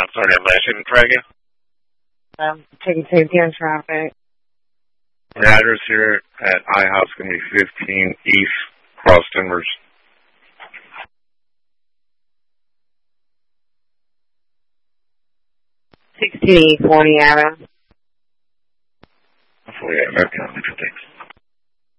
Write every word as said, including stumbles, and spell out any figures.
Sorry, I'm shouldn't drag you. Um, taking safety on traffic. The address here at iHouse is going to be fifteen East Cross Timbers. sixteen East Forty Avenue. Forty Avenue. Okay, thanks.